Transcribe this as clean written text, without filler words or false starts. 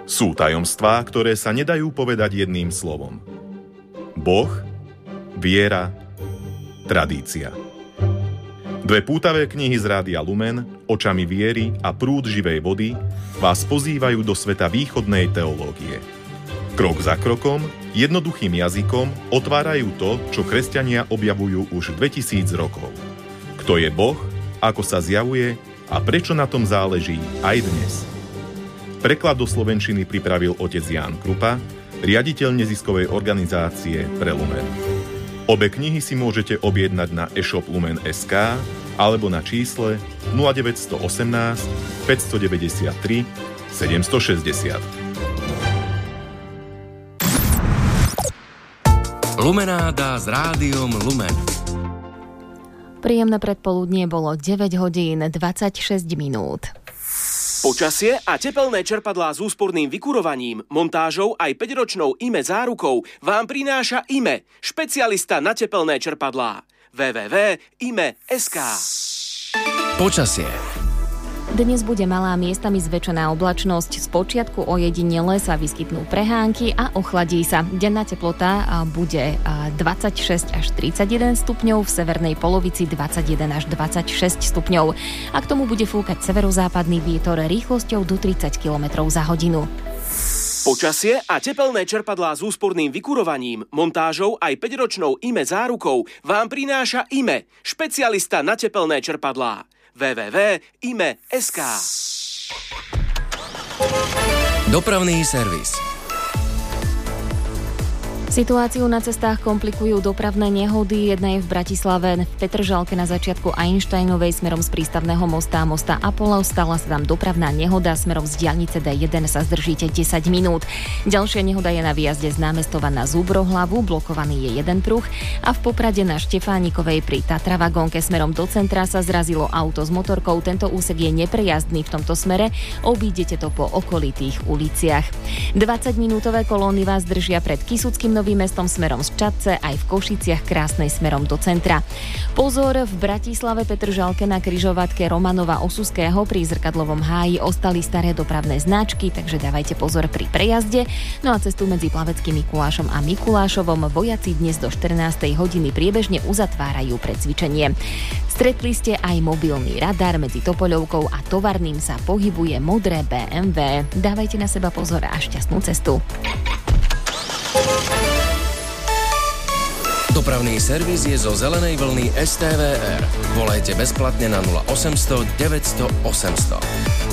Sú tajomstvá, ktoré sa nedajú povedať jedným slovom. Boh, viera, tradícia. Dve pútavé knihy z Rádia Lumen, Očami viery a Prúd živej vody vás pozývajú do sveta východnej teológie. Krok za krokom, jednoduchým jazykom otvárajú to, čo kresťania objavujú už 2000 rokov. Kto je Boh, ako sa zjavuje a prečo na tom záleží aj dnes. Preklad do slovenčiny pripravil otec Ján Krupa, riaditeľ neziskovej organizácie Pre Lumen. Obe knihy si môžete objednať na e-shop Lumen.sk alebo na čísle 0918 593 760. Lumenáda s Rádiom Lumen. Príjemné predpoludnie bolo 9 hodín 26 minút. Počasie a tepelné čerpadlá s úsporným vykurovaním, montážou aj 5-ročnou IME zárukou vám prináša IME, špecialista na tepelné čerpadlá. www.ime.sk. Počasie. Dnes bude malá miestami zväčšená oblačnosť. Spočiatku ojedinele sa vyskytnú prehánky a ochladí sa. Denná teplota bude 26 až 31 stupňov, v severnej polovici 21 až 26 stupňov. A k tomu bude fúkať severozápadný vietor rýchlosťou do 30 km za hodinu. Počasie a tepelné čerpadlá s úsporným vykurovaním, montážou aj 5-ročnou IME zárukou vám prináša IME, špecialista na tepelné čerpadlá. www.ime.sk. Dopravný servis. Situáciu na cestách komplikujú dopravné nehody. Jedna je v Bratislave v Petržalke na začiatku Einsteinovej smerom z prístavného mosta a mosta Apollo. Stala sa tam dopravná nehoda. Smerom z diaľnice D1 sa zdržíte 10 minút. Ďalšia nehoda je na výjazde z námestova na Zúbrohlavu. Blokovaný je jeden pruh. A v Poprade na Štefánikovej pri Tatravagónke smerom do centra sa zrazilo auto s motorkou. Tento úsek je neprejazdný v tomto smere. Obídete to po okolitých uliciach. 20-minútové kolóny vás držia pred Kysuckým Novým Mestom smerom z Čadce, aj v Košiciach krásnej smerom do centra. Pozor, v Bratislave Petržalke na križovatke Romanova Osuského pri Zrkadlovom háji ostali staré dopravné značky, takže dávajte pozor pri prejazde. No a cestu medzi Plaveckým Mikulášom a Mikulášovom vojaci dnes do 14. hodiny priebežne uzatvárajú pre cvičenie. Stretli ste aj mobilný radar, medzi Topoľovkou a Tovarným sa pohybuje modré BMW. Dávajte na seba pozor a šťastnú cestu. Dopravný servis je zo zelenej vlny STVR. Volajte bezplatne na 0800 900 800.